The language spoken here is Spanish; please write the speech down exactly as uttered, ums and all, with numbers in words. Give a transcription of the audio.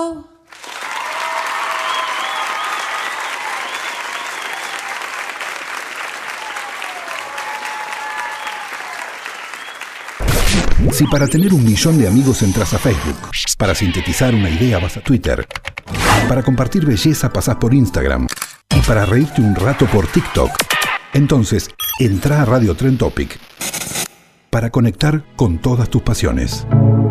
Si para tener un millón de amigos entras a Facebook, para sintetizar una idea vas a Twitter, para compartir belleza pasás por Instagram y para reírte un rato por TikTok, entonces entra a Radio Trend Topic para conectar con todas tus pasiones.